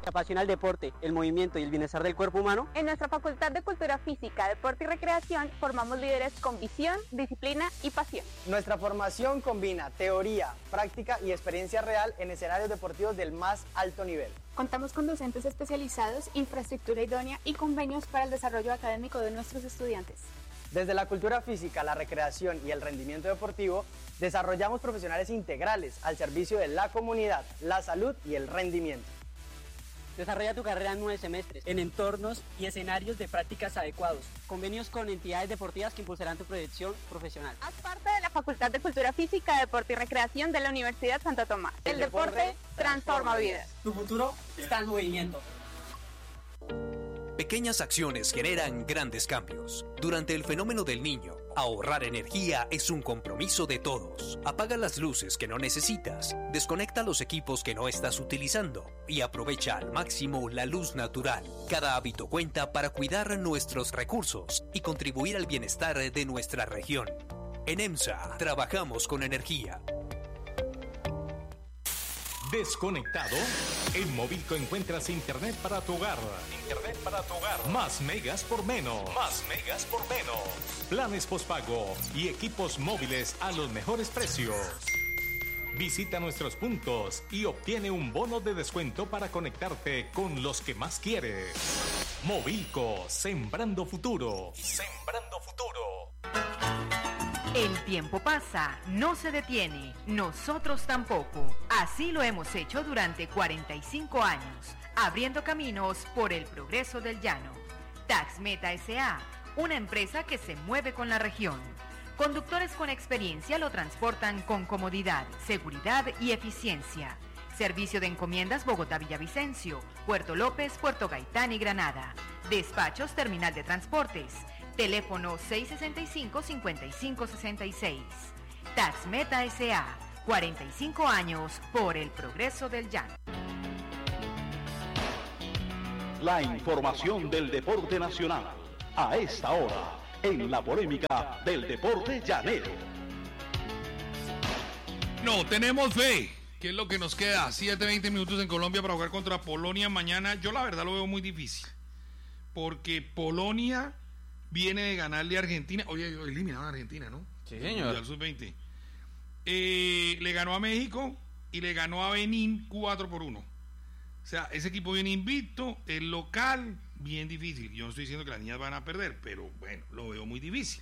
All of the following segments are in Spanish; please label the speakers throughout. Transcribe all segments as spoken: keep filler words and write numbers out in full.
Speaker 1: apasiona el deporte, el movimiento y el bienestar del cuerpo humano.
Speaker 2: En nuestra Facultad de Cultura Física, Deporte y Recreación formamos líderes con visión, disciplina y pasión.
Speaker 3: Nuestra formación combina teoría, práctica y experiencia real en escenarios deportivos del más alto nivel.
Speaker 2: Contamos con docentes especializados, infraestructura idónea y convenios para el desarrollo académico de nuestros estudiantes.
Speaker 3: Desde la cultura física, la recreación y el rendimiento deportivo, desarrollamos profesionales integrales al servicio de la comunidad, la salud y el rendimiento.
Speaker 1: Desarrolla tu carrera en nueve semestres, en entornos y escenarios de prácticas adecuados, convenios con entidades deportivas que impulsarán tu proyección profesional.
Speaker 2: Haz parte de la Facultad de Cultura Física, Deporte y Recreación de la Universidad Santo Tomás. El, el deporte, deporte transforma vidas.
Speaker 1: Tu futuro está en movimiento.
Speaker 4: Pequeñas acciones generan grandes cambios. Durante el fenómeno del Niño, ahorrar energía es un compromiso de todos. Apaga las luces que no necesitas, desconecta los equipos que no estás utilizando y aprovecha al máximo la luz natural. Cada hábito cuenta para cuidar nuestros recursos y contribuir al bienestar de nuestra región. En EMSA, trabajamos con energía.
Speaker 5: ¿Desconectado? En Movilco encuentras internet para tu hogar. Internet para tu hogar. Más megas por menos. Más megas por menos. Planes postpago y equipos móviles a los mejores precios. Visita nuestros puntos y obtiene un bono de descuento para conectarte con los que más quieres. Movilco, sembrando futuro. Sembrando futuro.
Speaker 6: El tiempo pasa, no se detiene, nosotros tampoco. Así lo hemos hecho durante cuarenta y cinco años, abriendo caminos por el progreso del llano. Taxmeta S A, una empresa que se mueve con la región. Conductores con experiencia lo transportan con comodidad, seguridad y eficiencia. Servicio de encomiendas Bogotá-Villavicencio, Puerto López, Puerto Gaitán y Granada. Despachos Terminal de Transportes. Teléfono seis sesenta y cinco, cincuenta y cinco sesenta y seis. Taxmeta S A, cuarenta y cinco años por el progreso del llano.
Speaker 7: La información del deporte nacional, a esta hora, en la polémica del deporte llanero.
Speaker 8: No, tenemos fe. ¿Qué es lo que nos queda? siete, veinte minutos en Colombia para jugar contra Polonia mañana. Yo la verdad lo veo muy difícil. Porque Polonia viene de ganarle a Argentina. Oye, eliminaron a Argentina, ¿no?
Speaker 9: Sí, señor.
Speaker 8: Al sub veinte. Eh, le ganó a México y le ganó a Benín cuatro por uno. O sea, ese equipo viene invicto, el local, bien difícil. Yo no estoy diciendo que las niñas van a perder, pero bueno, lo veo muy difícil.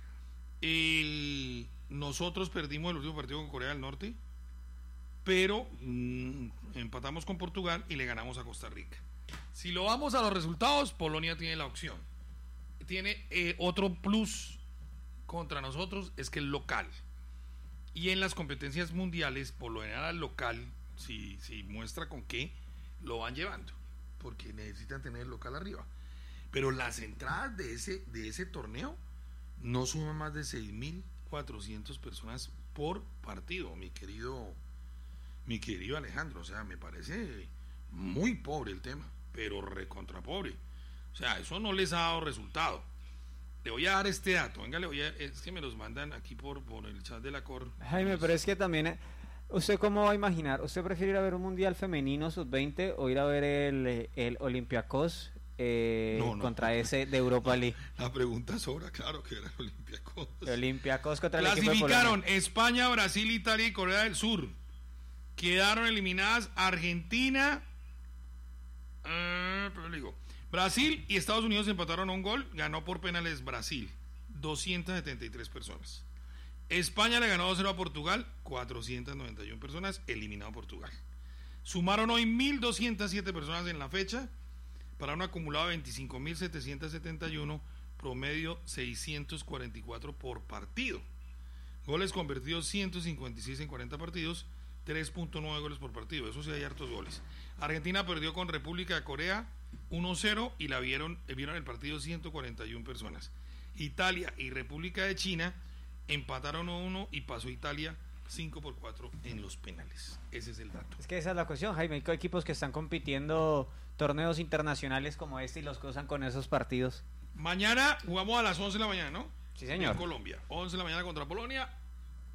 Speaker 8: El, nosotros perdimos el último partido con Corea del Norte, pero mmm, empatamos con Portugal y le ganamos a Costa Rica. Si lo vamos a los resultados, Polonia tiene la opción. Tiene eh, otro plus contra nosotros, es que el local. Y en las competencias mundiales, por lo general al local, si, si muestra con qué, lo van llevando, porque necesitan tener el local arriba. Pero las entradas de ese, de ese torneo no suman más de seis mil cuatrocientas personas por partido, mi querido, mi querido Alejandro. O sea, me parece muy pobre el tema, pero recontra pobre. O sea, eso no les ha dado resultado. Le voy a dar este dato, venga, le voy a, es que me los mandan aquí por, por el chat de la Cor.
Speaker 9: Jaime, pero es que también, ¿usted cómo va a imaginar? ¿Usted prefiere ir a ver un mundial femenino sub veinte o ir a ver el, el Olympiacos eh, no, no, contra no, ese de Europa League?
Speaker 8: La pregunta sobra, claro que era Olympiacos.
Speaker 9: Olympiacos contra el equipo de
Speaker 8: Clasificaron España, Brasil, Italia y Corea del Sur. Quedaron eliminadas Argentina, eh, pero le digo, Brasil y Estados Unidos empataron a un gol, ganó por penales Brasil, doscientas setenta y tres personas. España le ganó dos cero a Portugal, cuatrocientas noventa y una personas, eliminado Portugal. Sumaron hoy mil doscientas siete personas en la fecha, para un acumulado de veinticinco mil setecientos setenta y uno, promedio seiscientos cuarenta y cuatro por partido. Goles convertidos ciento cincuenta y seis en cuarenta partidos, tres punto nueve goles por partido, eso sí hay hartos goles. Argentina perdió con República de Corea uno cero y la vieron, vieron el partido ciento cuarenta y una personas. Italia y República de China empataron uno uno y pasó Italia cinco por cuatro en los penales. Ese es el dato.
Speaker 9: Es que esa es la cuestión, Jaime. Hay equipos que están compitiendo torneos internacionales como este y los cruzan con esos partidos.
Speaker 8: Mañana jugamos a las once de la mañana, ¿no?
Speaker 9: Sí, señor.
Speaker 8: En Colombia, once de la mañana contra Polonia.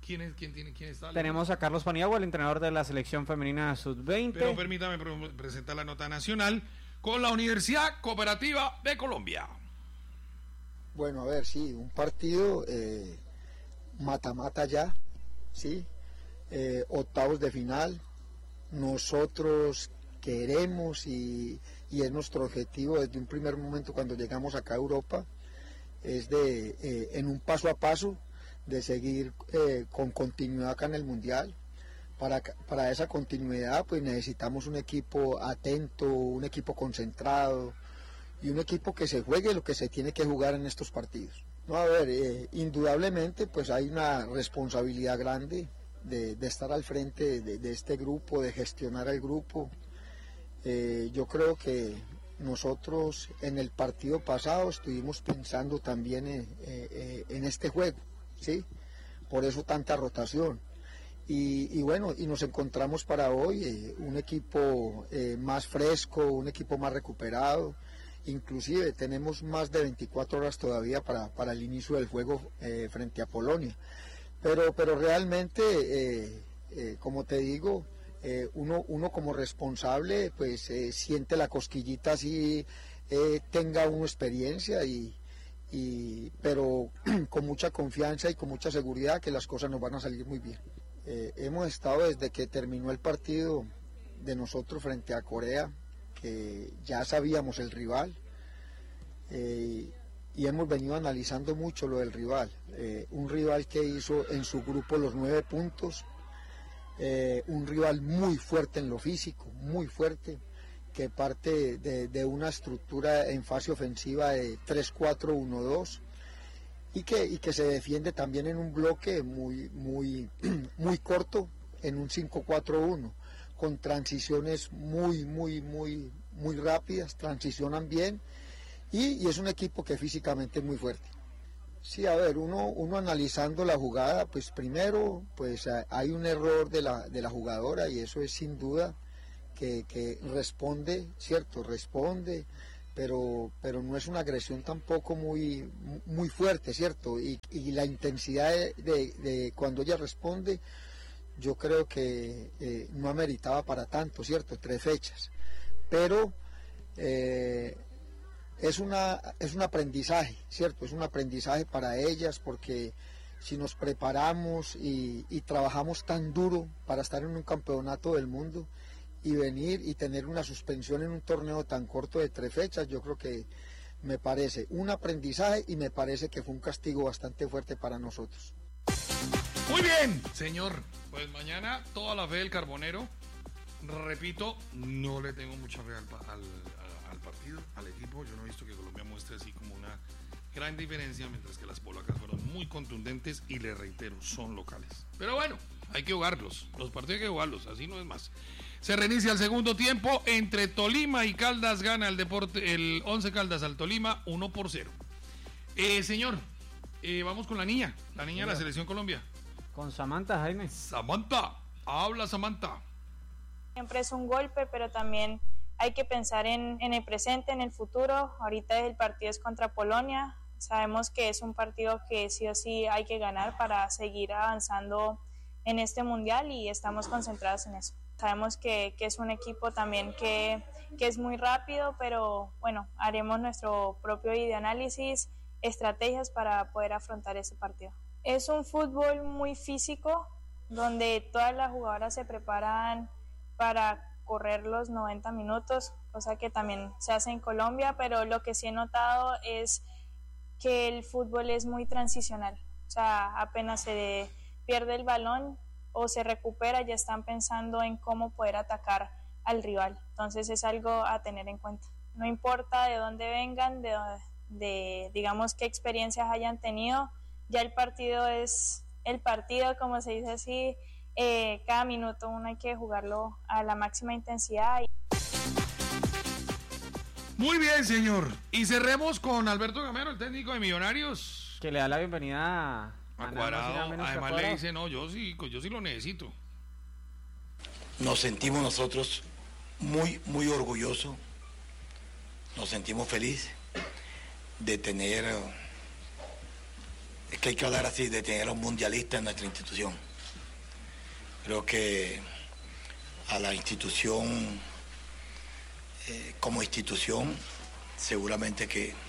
Speaker 8: ¿Quién, es, quién, tiene, quién está?
Speaker 9: Tenemos a Carlos Paniagua, el entrenador de la selección femenina sub veinte.
Speaker 8: Pero permítame presentar la nota nacional con la Universidad Cooperativa de Colombia.
Speaker 10: Bueno, a ver, sí, un partido eh, mata-mata ya, ¿sí? Eh, octavos de final. Nosotros queremos y, y es nuestro objetivo desde un primer momento cuando llegamos acá a Europa, es de, eh, en un paso a paso, de seguir eh, con continuidad acá en el Mundial. Para, para esa continuidad pues necesitamos un equipo atento, un equipo concentrado y un equipo que se juegue lo que se tiene que jugar en estos partidos. No, a ver, eh, indudablemente pues hay una responsabilidad grande de, de estar al frente de, de este grupo, de gestionar el grupo. Eh, yo creo que nosotros en el partido pasado estuvimos pensando también en, eh, en este juego, ¿sí? Por eso tanta rotación. Y, y bueno, y nos encontramos para hoy eh, un equipo eh, más fresco, un equipo más recuperado. Inclusive tenemos más de veinticuatro horas todavía para, para el inicio del juego eh, frente a Polonia. Pero, pero realmente, eh, eh, como te digo, eh, uno, uno como responsable pues eh, siente la cosquillita así, eh, tenga una experiencia, y, y, pero con mucha confianza y con mucha seguridad que las cosas nos van a salir muy bien. Eh, hemos estado desde que terminó el partido de nosotros frente a Corea, que ya sabíamos el rival, eh, y hemos venido analizando mucho lo del rival, eh, un rival que hizo en su grupo los nueve puntos, eh, un rival muy fuerte en lo físico, muy fuerte, que parte de, de una estructura en fase ofensiva de tres cuatro uno dos, y que, y que se defiende también en un bloque muy, muy, muy corto, en un cinco cuatro uno, con transiciones muy, muy, muy, muy rápidas, transicionan bien, y, y es un equipo que físicamente es muy fuerte. Sí, a ver, uno, uno analizando la jugada, pues primero, pues hay un error de la, de la jugadora, y eso es sin duda que, que responde, cierto, responde, pero, pero no es una agresión tampoco muy, muy fuerte, ¿cierto? Y, y la intensidad de, de, de cuando ella responde, yo creo que eh, no ameritaba para tanto, ¿cierto? Tres fechas. Pero eh, es, una, es un aprendizaje, ¿cierto? Es un aprendizaje para ellas, porque si nos preparamos y, y trabajamos tan duro para estar en un campeonato del mundo, y venir y tener una suspensión en un torneo tan corto de tres fechas, yo creo que me parece un aprendizaje y me parece que fue un castigo bastante fuerte para nosotros.
Speaker 8: Muy bien, señor. Pues mañana toda la fe del Carbonero. Repito, no le tengo mucha fe al, al, al partido, al equipo. Yo no he visto que Colombia muestre así como una gran diferencia, mientras que las polacas fueron muy contundentes y, le reitero, son locales. Pero bueno, hay que jugarlos. Los partidos hay que jugarlos, así no es más. Se reinicia el segundo tiempo entre Tolima y Caldas. Gana el deporte, el Once Caldas al Tolima uno por cero. Eh, señor, eh, vamos con la niña, la niña de la Selección Colombia.
Speaker 9: Con Samantha, Jaime.
Speaker 8: Samantha, habla Samantha.
Speaker 11: Siempre es un golpe, pero también hay que pensar en, en el presente, en el futuro. Ahorita el partido es contra Polonia. Sabemos que es un partido que sí o sí hay que ganar para seguir avanzando en este mundial, y estamos concentrados en eso. Sabemos que, que es un equipo también que, que es muy rápido, pero bueno, haremos nuestro propio videoanálisis, estrategias para poder afrontar ese partido. Es un fútbol muy físico, donde todas las jugadoras se preparan para correr los noventa minutos, cosa que también se hace en Colombia, pero lo que sí he notado es que el fútbol es muy transicional. O sea, apenas se pierde el balón o se recupera, ya están pensando en cómo poder atacar al rival. Entonces es algo a tener en cuenta. No importa de dónde vengan, de, de digamos qué experiencias hayan tenido, ya el partido es el partido, como se dice así, eh, cada minuto uno hay que jugarlo a la máxima intensidad.
Speaker 8: Muy bien, señor. Y cerremos con Alberto Gamero, el técnico de Millonarios,
Speaker 9: que le da la bienvenida a
Speaker 8: A Cuadrado. Además le dice, no, yo sí, yo sí lo necesito.
Speaker 12: Nos sentimos nosotros muy, muy orgullosos, nos sentimos felices de tener es que hay que hablar así de tener a un mundialista en nuestra institución. Creo que a la institución, eh, como institución, seguramente que eh,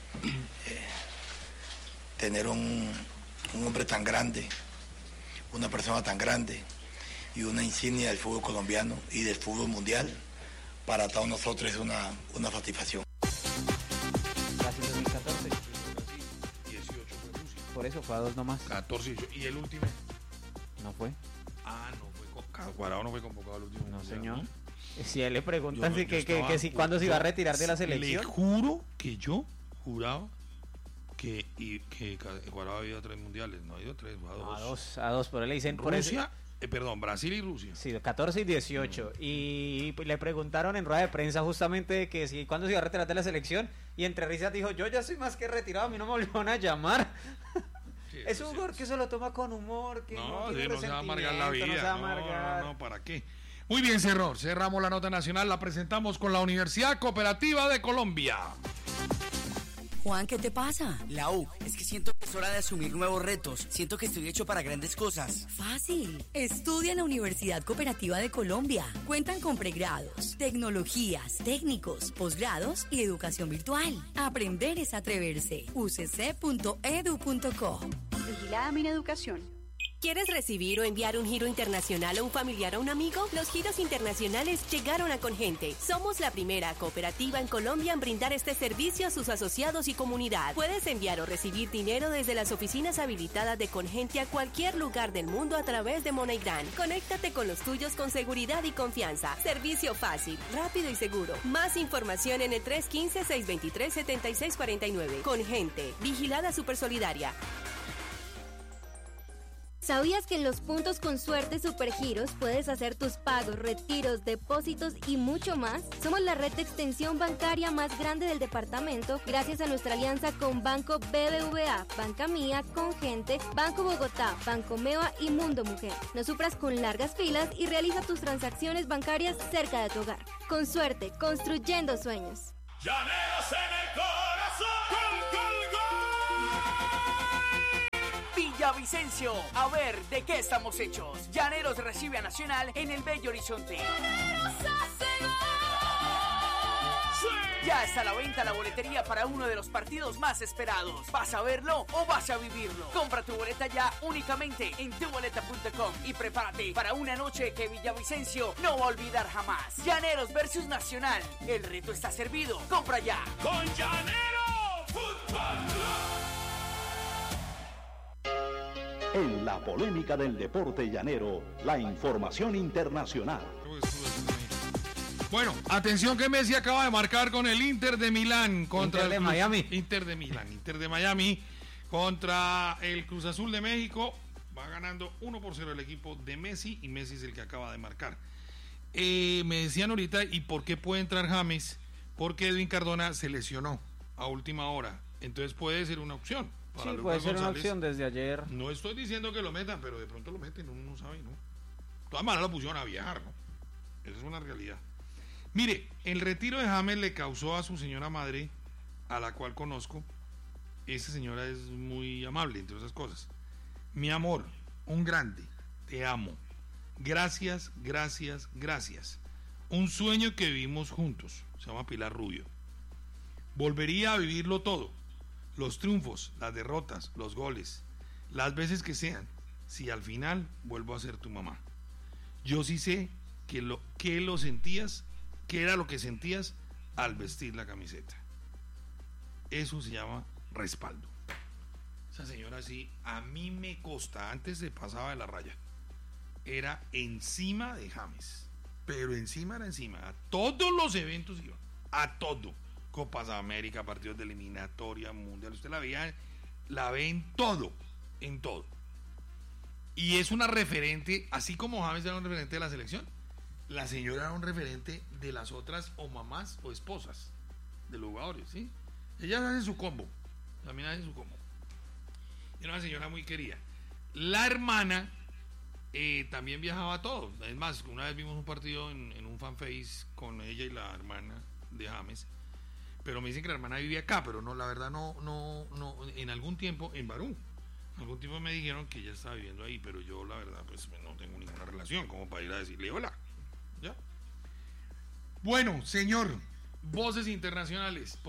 Speaker 12: tener un, un hombre tan grande, una persona tan grande y una insignia del fútbol colombiano y del fútbol mundial, para todos nosotros es una, una satisfacción.
Speaker 9: Brasil dos mil catorce.
Speaker 8: dieciocho fue Rusia.
Speaker 9: Por eso fue a dos nomás.
Speaker 8: catorce y el último.
Speaker 9: No fue.
Speaker 8: Ah, no fue convocado. Guarao no fue convocado al último.
Speaker 9: No,
Speaker 8: mundial,
Speaker 9: señor.
Speaker 8: ¿no?
Speaker 9: Si a él le preguntan
Speaker 8: Yo-
Speaker 9: si
Speaker 8: yo
Speaker 9: que, que,
Speaker 8: estaba-
Speaker 9: que si cuándo se iba a retirar de la selección.
Speaker 8: Le juro que yo juraba que, y, que Guarao había ido a tres mundiales. No ha ido a tres, fue a dos.
Speaker 9: A dos, a dos, pero le dicen por eso.
Speaker 8: Rusia, eh, perdón, Brasil y Rusia.
Speaker 9: Sí, catorce y dieciocho. Y le preguntaron en rueda de prensa justamente que si cuándo se iba a retirar de la selección. Y entre risas dijo, yo ya soy más que retirado, a mí no me volvieron a llamar.
Speaker 8: Sí,
Speaker 9: Es
Speaker 8: eso
Speaker 9: un
Speaker 8: sí,
Speaker 9: jugador que se lo toma con humor, que no,
Speaker 8: No,
Speaker 9: tiene
Speaker 8: sí, no se va a amargar la vida.
Speaker 9: resentimiento, no se va a
Speaker 8: No,
Speaker 9: amargar.
Speaker 8: no, no, ¿para qué? Muy bien, Cerror. Cerramos la nota nacional. La presentamos con la Universidad Cooperativa de Colombia.
Speaker 13: Juan, ¿qué te pasa?
Speaker 14: Lau, es que siento que es hora de asumir nuevos retos. Siento que estoy hecho para grandes cosas.
Speaker 13: Fácil. Estudia en la Universidad Cooperativa de Colombia. Cuentan con pregrados, tecnologías, técnicos, posgrados y educación virtual. Aprender es atreverse. u c c punto e d u punto co.
Speaker 2: Vigilada Mineducación.
Speaker 15: ¿Quieres recibir o enviar un giro internacional a un familiar o un amigo? Los giros internacionales llegaron a Congente. Somos la primera cooperativa en Colombia en brindar este servicio a sus asociados y comunidad. Puedes enviar o recibir dinero desde las oficinas habilitadas de Congente a cualquier lugar del mundo a través de MoneyGram. Conéctate con los tuyos con seguridad y confianza. Servicio fácil, rápido y seguro. Más información en el tres uno cinco, seis dos tres, siete seis cuatro nueve. Congente, vigilada supersolidaria.
Speaker 16: ¿Sabías que en los puntos con suerte Supergiros puedes hacer tus pagos, retiros, depósitos y mucho más? Somos la red de extensión bancaria más grande del departamento gracias a nuestra alianza con Banco B B V A, Banca Mía, Congente, Banco Bogotá, Banco Meva y Mundo Mujer. No sufras con largas filas y realiza tus transacciones bancarias cerca de tu hogar. Con suerte, construyendo sueños.
Speaker 17: Llaneros en el corazón. ¡Gol, gol, gol!
Speaker 18: Villavicencio, a ver de qué estamos hechos. Llaneros recibe a Nacional en el Bello Horizonte. Ya está a la venta la boletería para uno de los partidos más esperados. ¿Vas a verlo o vas a vivirlo? Compra tu boleta ya únicamente en tu boleta punto com y prepárate para una noche que Villavicencio no va a olvidar jamás. Llaneros versus Nacional. El reto está servido. Compra ya.
Speaker 17: Con Llanero Fútbol Club.
Speaker 7: En la polémica del deporte llanero, la información internacional.
Speaker 8: Bueno, atención que Messi acaba de marcar con el Inter de Milán contra
Speaker 9: Inter de
Speaker 8: el Cruz-
Speaker 9: Miami.
Speaker 8: Inter de Milán, Inter de Miami contra el Cruz Azul de México. Va ganando uno por cero el equipo de Messi y Messi es el que acaba de marcar. Eh, me decían ahorita, ¿y por qué puede entrar James? Porque Edwin Cardona se lesionó a última hora, entonces puede ser una opción. para
Speaker 9: Sí,
Speaker 8: Lucas
Speaker 9: puede ser una
Speaker 8: González.
Speaker 9: opción desde ayer.
Speaker 8: No estoy diciendo que lo metan, pero de pronto lo meten, uno no sabe, ¿no? De todas maneras lo pusieron a viajar, ¿no? Esa es una realidad. Mire, el retiro de James le causó a su señora madre, a la cual conozco, esa señora es muy amable, entre otras cosas. Mi amor, un grande, te amo. Gracias, gracias, gracias. Un sueño que vivimos juntos, se llama Pilar Rubio. Volvería a vivirlo todo. Los triunfos, las derrotas, los goles, las veces que sean, si al final vuelvo a ser tu mamá. Yo sí sé que lo, que lo sentías, que era lo que sentías al vestir la camiseta. Eso se llama respaldo. Esa señora sí, a mí me consta, antes se pasaba de la raya. Era encima de James, pero encima era encima. A todos los eventos iba, a todo. Copas América, partidos de eliminatoria, mundial, usted la veía, la ve en todo, en todo. Y es una referente, así como James era un referente de la selección, la señora era un referente de las otras o mamás o esposas de los jugadores, ¿sí? Ellas hacen su combo, también hacen su combo. Y era una señora muy querida. La hermana eh, también viajaba a todo. Es más, una vez vimos un partido en, en un fanface con ella y la hermana de James. Pero me dicen que la hermana vivía acá, pero no, la verdad no, no, no, en algún tiempo en Barú. Algún tiempo me dijeron que ella estaba viviendo ahí, pero yo la verdad pues no tengo ninguna relación como para ir a decirle hola. ¿Ya? Bueno, señor, voces internacionales.